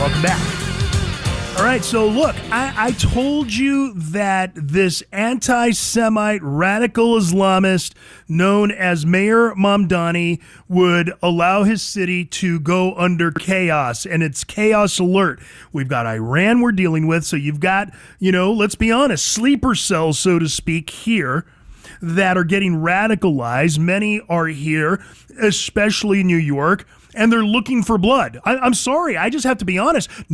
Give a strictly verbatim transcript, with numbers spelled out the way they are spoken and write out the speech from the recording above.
Welcome back. All right, so look, I, I told you that this anti-Semite radical Islamist known as Mayor Mamdani would allow his city to go under chaos, and it's chaos alert. We've got Iran we're dealing with, so you've got, you know, let's be honest, sleeper cells, so to speak, here that are getting radicalized. Many are here, especially in New York, and they're looking for blood. I, I'm sorry, I just have to be honest.